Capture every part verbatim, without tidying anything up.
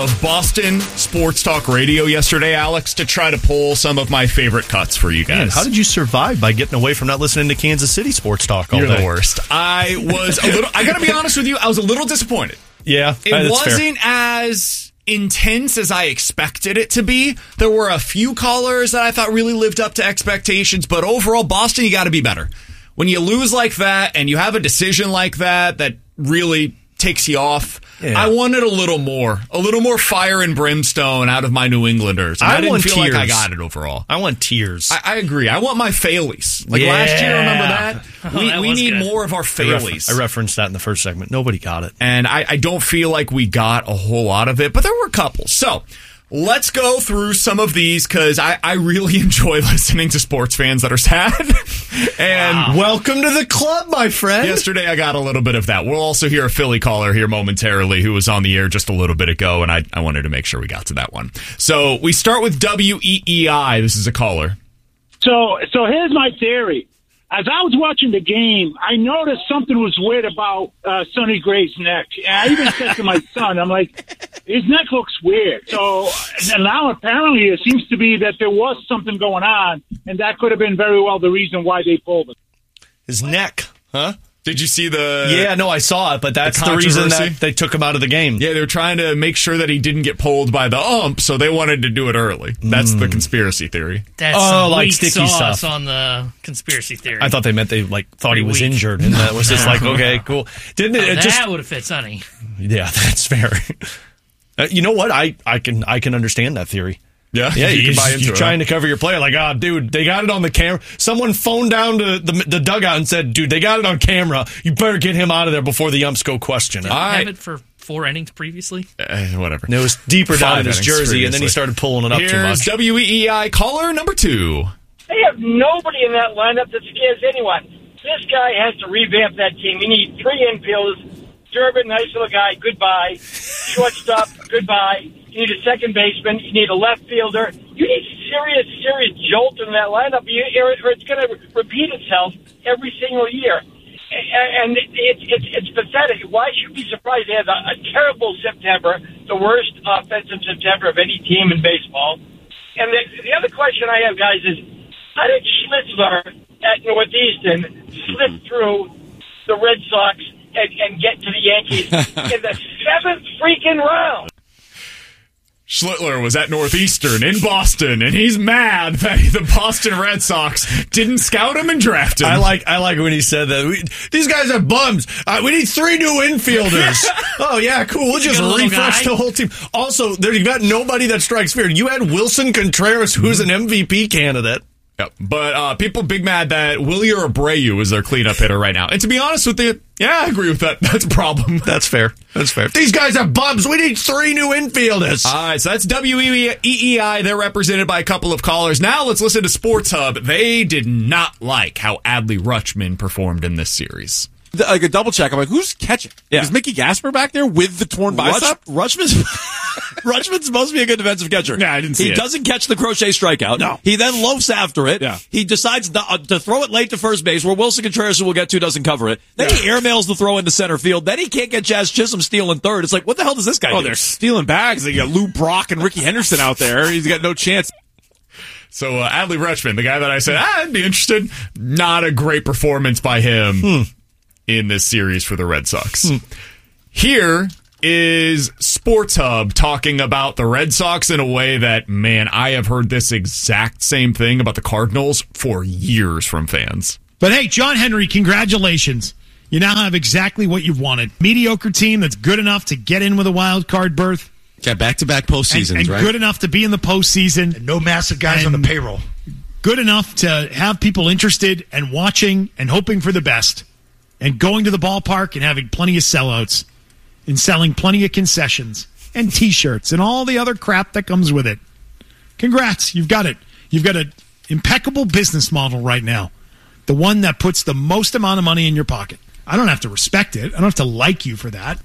of Boston Sports Talk Radio yesterday, Alex, to try to pull some of my favorite cuts for you guys. Man, how did you survive by getting away from not listening to Kansas City Sports Talk all You're day? the worst. I was a little, I got to be honest with you, I was a little disappointed. Yeah, It that's wasn't fair. as intense as I expected it to be. There were a few callers that I thought really lived up to expectations, but overall, Boston, you got to be better. When you lose like that and you have a decision like that that really takes you off, yeah. I wanted a little more. A little more fire and brimstone out of my New Englanders. And I, I didn't want feel tears. like I got it overall. I want tears. I, I agree. I want my Phillies. Like yeah. last year, remember that? Oh, we that we need good. more of our Phillies. I, refer- I referenced that in the first segment. Nobody got it. And I, I don't feel like we got a whole lot of it, but there were a couple. So let's go through some of these because I, I really enjoy listening to sports fans that are sad. And wow. Welcome to the club, my friend. Yesterday I got a little bit of that. We'll also hear a Philly caller here momentarily who was on the air just a little bit ago, and I, I wanted to make sure we got to that one. So we start with W E E I. This is a caller. So, so here's my theory. As I was watching the game, I noticed something was weird about uh, Sonny Gray's neck. And I even said to my son, I'm like, his neck looks weird. So and now apparently it seems to be that there was something going on, and that could have been very well the reason why they pulled him. His neck, huh? Did you see the... Yeah, no, I saw it, but that's the, the reason controversy? that they took him out of the game. Yeah, they were trying to make sure that he didn't get pulled by the ump, so they wanted to do it early. That's mm. the conspiracy theory. That's oh, some like weak sticky sauce stuff on the conspiracy theory. I thought they meant they like thought Pretty he was weak. injured, and that was just like, okay, cool. Didn't it? Oh, it that just would have fit Sonny. Yeah, that's fair. uh, you know what? I, I can I can understand that theory. Yeah, yeah. you You're, can buy into you're it, trying huh? to cover your player, like, ah, oh, dude, they got it on the camera. Someone phoned down to the, the dugout and said, dude, they got it on camera. You better get him out of there before the umps go question. Did All he right. have it for four innings previously? Uh, whatever. And it was deeper down Five in his innings jersey, previously. and then he started pulling it up Here's too much. W E E I caller number two. They have nobody in that lineup that scares anyone. This guy has to revamp that team. You need three infielders. Durbin, nice little guy, goodbye. Shortstop, goodbye. You need a second baseman. You need a left fielder. You need serious, serious jolt in that lineup, you, or it's going to repeat itself every single year. And it, it, it, it's pathetic. Why should we be surprised they had a, a terrible September, the worst offensive September of any team in baseball? And the, the other question I have, guys, is how did Schlitzler at Northeastern slip through the Red Sox and, and get to the Yankees in the seventh freaking round? Schlittler was at Northeastern in Boston, and he's mad that the Boston Red Sox didn't scout him and draft him. I like I like when he said that. We, these guys are bums. Uh, we need three new infielders. Oh, yeah, cool. We'll just refresh the whole team. Also, there, you got nobody that strikes fear. You had Wilson Contreras, who's an M V P candidate. Yep. But uh, people big mad that Wilyer Abreu is their cleanup hitter right now. And to be honest with you, yeah, I agree with that. That's a problem. That's fair. That's fair. These guys are bums. We need three new infielders. All right, so that's W E E I. They're represented by a couple of callers. Now let's listen to Sports Hub. They did not like how Adley Rutschman performed in this series. Like a double check. I'm like, who's catching? Yeah. Is Mickey Gasper back there with the torn bicep? Rutsch, Rutschman's, Rutschman's supposed to be a good defensive catcher. Yeah, I didn't see he it. He doesn't catch the crochet strikeout. No. He then loafs after it. Yeah. He decides to, uh, to throw it late to first base where Wilson Contreras, who we'll get to, doesn't cover it. Then yeah. he airmails the throw into center field. Then he can't get Jazz Chisholm stealing third. It's like, what the hell does this guy oh, do? they're stealing bags. They got Lou Brock and Ricky Henderson out there. He's got no chance. So uh, Adley Rutschman, the guy that I said, ah, I'd be interested, not a great performance by him. Hmm. in this series for the Red Sox. Hmm. Here is Sports Hub talking about the Red Sox in a way that, man, I have heard this exact same thing about the Cardinals for years from fans. But hey, John Henry, congratulations. You now have exactly what you've wanted. Mediocre team that's good enough to get in with a wild card berth. Got back-to-back postseasons, and, and right? good enough to be in the postseason. And no massive guys on the payroll. Good enough to have people interested and watching and hoping for the best. And going to the ballpark and having plenty of sellouts and selling plenty of concessions and T-shirts and all the other crap that comes with it. Congrats. You've got it. You've got an impeccable business model right now. The one that puts the most amount of money in your pocket. I don't have to respect it. I don't have to like you for that.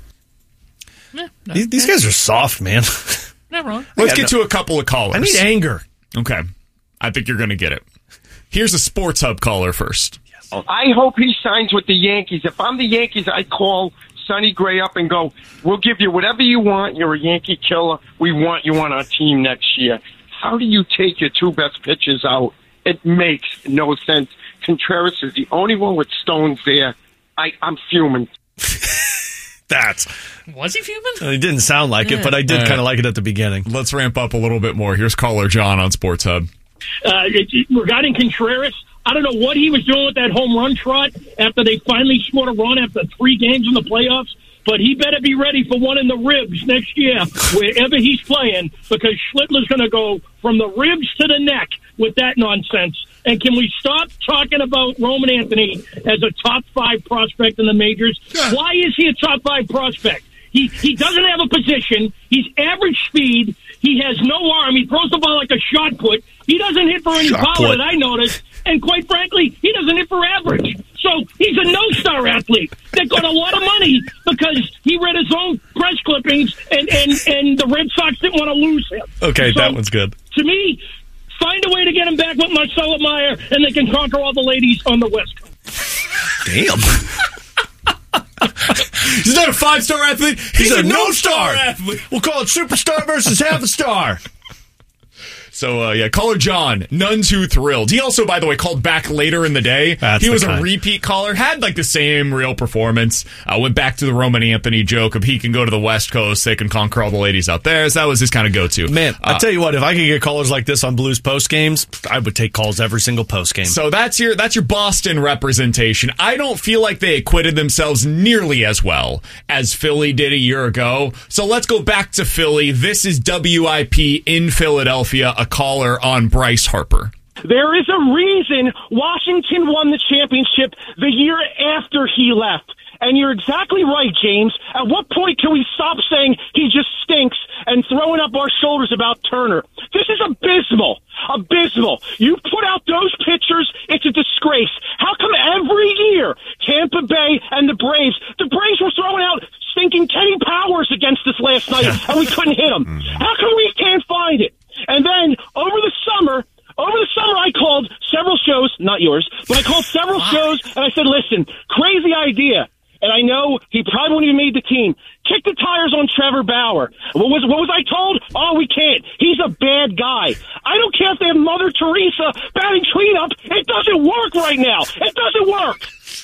Eh, no, these, these guys are soft, man. Not wrong. Let's get to a couple of callers. I need anger. Okay. I think you're going to get it. Here's a Sports Hub caller first. I hope he signs with the Yankees. If I'm the Yankees, I'd call Sonny Gray up and go, we'll give you whatever you want. You're a Yankee killer. We want you on our team next year. How do you take your two best pitchers out? It makes no sense. Contreras is the only one with stones there. I, I'm fuming. That's Was he fuming? It didn't sound like Yeah. it, but I did Uh, kind of like it at the beginning. Let's ramp up a little bit more. Here's caller John on Sports Hub. Uh, it- it- regarding Contreras, I don't know what he was doing with that home run trot after they finally scored a run after three games in the playoffs, but he better be ready for one in the ribs next year, wherever he's playing, because Schlittler's going to go from the ribs to the neck with that nonsense. And can we stop talking about Roman Anthony as a top five prospect in the majors? Why is he a top five prospect? He he doesn't have a position. He's average speed. He has no arm. He throws the ball like a shot put. He doesn't hit for any Shot power put. that I noticed. And quite frankly, he doesn't hit for average. So he's a no-star athlete that got a lot of money because he read his own press clippings and, and, and the Red Sox didn't want to lose him. Okay, So, that one's good. To me, find a way to get him back with Marcelo Meyer, and they can conquer all the ladies on the West Coast. Damn. He's not a five-star athlete. He's, He's a, a no-star no-star. athlete. We'll call it superstar versus half a star. So, uh, yeah, caller John, none too thrilled. He also, by the way, called back later in the day. That's he the was a kind. repeat caller, had like the same real performance. Uh, went back to the Roman Anthony joke of he can go to the West Coast, they can conquer all the ladies out there. So that was his kind of go-to. Man, Uh, I tell you what, if I could get callers like this on Blues post games, I would take calls every single post game. So that's your that's your Boston representation. I don't feel like they acquitted themselves nearly as well as Philly did a year ago. So let's go back to Philly. This is W I P in Philadelphia, a caller on Bryce Harper. There is a reason Washington won the championship the year after he left. And you're exactly right, James. At what point can we stop saying he just stinks and throwing up our shoulders about Turner? This is abysmal. Abysmal. You put out those pictures, it's a disgrace. How come every year Tampa Bay and the Braves, the Braves were throwing out stinking Teddy Powers against us last night and we couldn't hit him? How come we can't find it? And then over the summer, over the summer I called several shows, not yours, but I called several shows and I said, listen, crazy idea. And I know he probably wouldn't even made the team. Kick the tires on Trevor Bauer. What was what was I told? Oh, we can't. He's a bad guy. I don't care if they have Mother Teresa batting cleanup. It doesn't work right now. It doesn't work.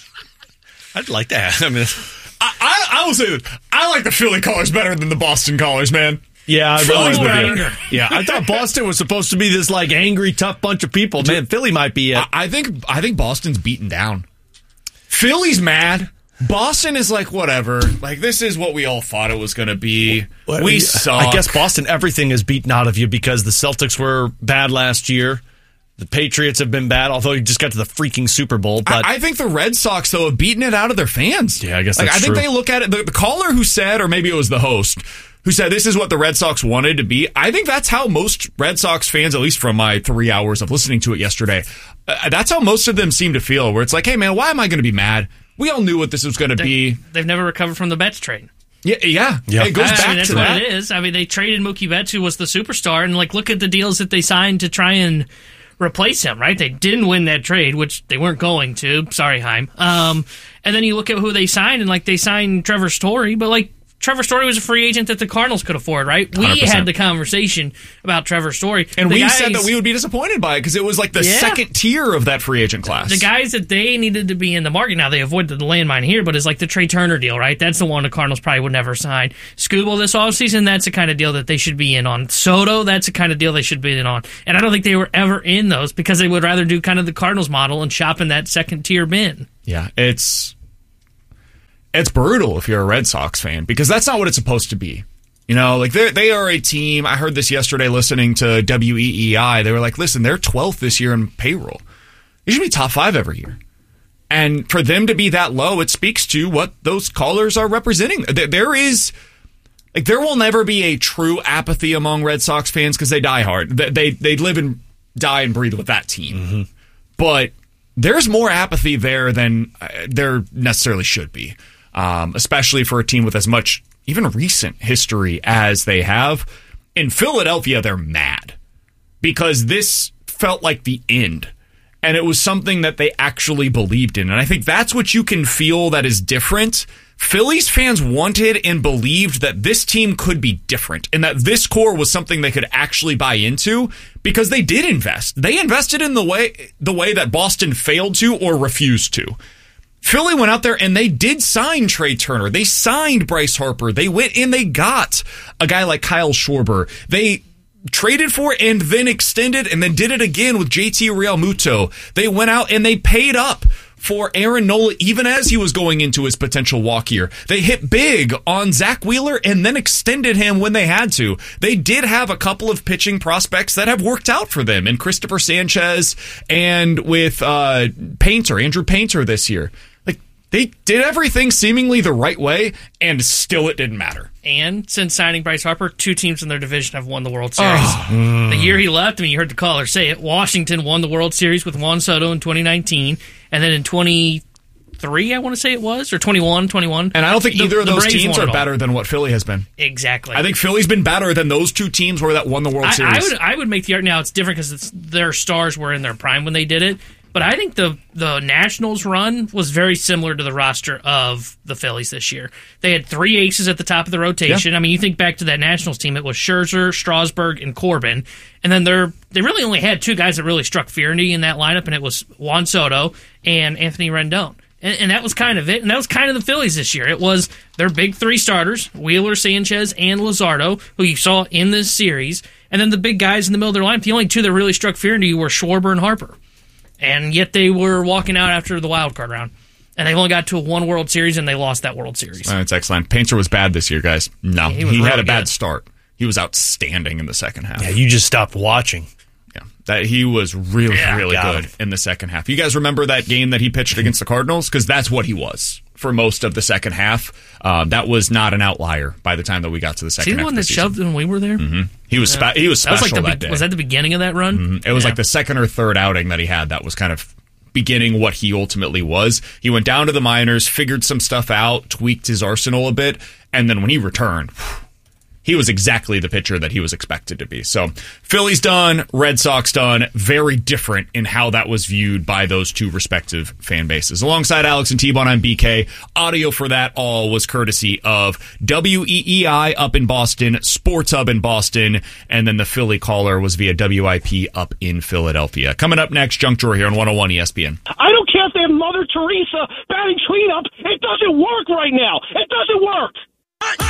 I'd like that. I mean, I, I, I will say this. I like the Philly callers better than the Boston callers, man. yeah, I Philly's really better. would be. Yeah, I thought Boston was supposed to be this like angry, tough bunch of people. Man, Philly might be it. I, I think I think Boston's beaten down. Philly's mad. Boston is like, whatever. Like, this is what we all thought it was going to be. We suck. I guess Boston, everything is beaten out of you because the Celtics were bad last year. The Patriots have been bad, although you just got to the freaking Super Bowl. But I, I think the Red Sox, though, have beaten it out of their fans. Yeah, I guess like, that's I think true. they look at it. The, the caller who said, or maybe it was the host, who said this is what the Red Sox wanted to be. I think that's how most Red Sox fans, at least from my three hours of listening to it yesterday, uh, that's how most of them seem to feel, where it's like, hey, man, why am I going to be mad? We all knew what this was going to They, be. They've never recovered from the Betts trade. Yeah, yeah, Yeah. It goes I back mean, that's to what that. it is. I mean, they traded Mookie Betts, who was the superstar, and like, look at the deals that they signed to try and replace him. Right? They didn't win that trade, which they weren't going to. Sorry, Heim. Um, and then you look at who they signed, and like they signed Trevor Story, but like Trevor Story was a free agent that the Cardinals could afford. Right? We one hundred percent. had the conversation about Trevor Story, And The we guys- said that we would be disappointed by it because it was like the Yeah. second tier of that free agent class. The guys that they needed to be in the market, now they avoided the landmine here, but it's like the Trey Turner deal, right? That's the one the Cardinals probably would never sign. Scooble this offseason, that's the kind of deal that they should be in on. Soto, that's the kind of deal they should be in on. And I don't think they were ever in those because they would rather do kind of the Cardinals model and shop in that second tier bin. Yeah, it's it's brutal if you're a Red Sox fan because that's not what it's supposed to be. You know, like they they are a team. I heard this yesterday listening to W E E I. They were like, listen, they're twelfth this year in payroll. They should be top five every year. And for them to be that low, it speaks to what those callers are representing. There there is, like, there will never be a true apathy among Red Sox fans because they die hard. They, they they live and die and breathe with that team. Mm-hmm. But there's more apathy there than uh, there necessarily should be, um, especially for a team with as much even recent history as they have. In Philadelphia, they're mad because this felt like the end. and it was something that they actually believed in. And I think that's what you can feel that is different. Phillies fans wanted and believed that this team could be different and that this core was something they could actually buy into because they did invest. They invested in the way the way that Boston failed to or refused to. Philly went out there and they did sign Trey Turner. They signed Bryce Harper. They went and they got a guy like Kyle Schwarber. They traded for and then extended and then did it again with J T Realmuto. They went out and they paid up for Aaron Nola, even as he was going into his potential walk year. They hit big on Zach Wheeler and then extended him when they had to. They did have a couple of pitching prospects that have worked out for them, and Christopher Sanchez and with uh, Painter, Andrew Painter this year. Like, they did everything seemingly the right way, and still it didn't matter. And since signing Bryce Harper, two teams in their division have won the World Series. Oh. The year he left, I mean, you heard the caller say it, Washington won the World Series with Juan Soto in twenty nineteen. And then in twenty-three, I want to say it was, or twenty-one, twenty-one. And I don't think the, either of those teams are better than what Philly has been. Exactly. I think Philly's been better than those two teams where that won the World I, Series. I would I would make the argument now it's different because their stars were in their prime when they did it. But I think the the Nationals run was very similar to the roster of the Phillies this year. They had three aces at the top of the rotation. Yeah. I mean, you think back to that Nationals team, it was Scherzer, Strasburg, and Corbin. And then they're, they really only had two guys that really struck fear in that lineup, and it was Juan Soto and Anthony Rendon. And, and that was kind of it. And that was kind of the Phillies this year. It was their big three starters, Wheeler, Sanchez, and Luzardo, who you saw in this series. And then the big guys in the middle of their lineup, the only two that really struck fear into you were Schwarber and Harper. And yet they were walking out after the wild card round. And they only got to a one World Series, and they lost that World Series. Oh, that's excellent. Painter was bad this year, guys. No, yeah, he, he really had a bad good. start. He was outstanding in the second half. Yeah, you just stopped watching. Yeah, that he was really, yeah, really good him. in the second half. You guys remember that game that he pitched against the Cardinals? Because that's what he was for most of the second half. Um, that was not an outlier by the time that we got to the second See the half. one that shoved when we were there? Mm-hmm. He was yeah. spe- he was special that, was like the that be- day. Was that the beginning of that run? Mm-hmm. It was yeah. like the second or third outing that he had that was kind of beginning what he ultimately was. He went down to the minors, figured some stuff out, tweaked his arsenal a bit, and then when he returned, he was exactly the pitcher that he was expected to be. So Phillies done, Red Sox done, very different in how that was viewed by those two respective fan bases. Alongside Alex and T-Bone, I'm B K. Audio for that all was courtesy of W E E I up in Boston, Sports Hub in Boston, and then the Philly caller was via W I P up in Philadelphia. Coming up next, Junk Drawer here on one oh one E S P N. I don't care if they have Mother Teresa batting cleanup. It doesn't work right now. It doesn't work.